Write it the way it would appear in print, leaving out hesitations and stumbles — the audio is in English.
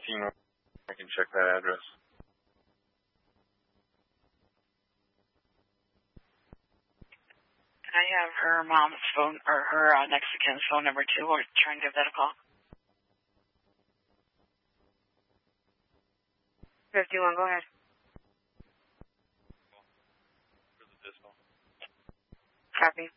19, I can check that address. I have her mom's phone, or her Mexican's phone number too. We're trying to give that a call. 51, go ahead. Copy.